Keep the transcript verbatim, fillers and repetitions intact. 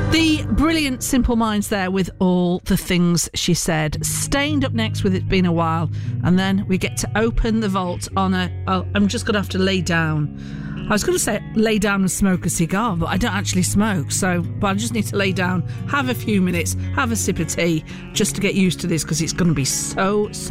The brilliant Simple Minds there with All the Things She Said. Stained up next with It's Been a While. And then we get to open the vault on a... Oh, I'm just going to have to lay down. I was going to say lay down and smoke a cigar, but I don't actually smoke. So, but I just need to lay down, have a few minutes, have a sip of tea, just to get used to this, because it's going to be so...